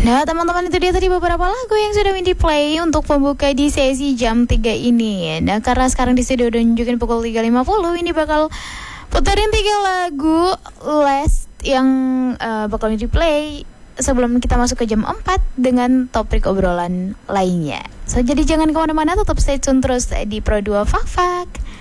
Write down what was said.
Nah teman-teman, itu dia tadi beberapa lagu yang sudah Windy play untuk pembuka di sesi jam 3 ini. Nah karena sekarang di studio udah nunjukin pukul 3.50, ini bakal puterin 3 lagu last yang bakal Windy play sebelum kita masuk ke jam 4 dengan topik obrolan lainnya. So jadi jangan kemana-mana, tetap stay tune terus di Pro 2 Fak Fak.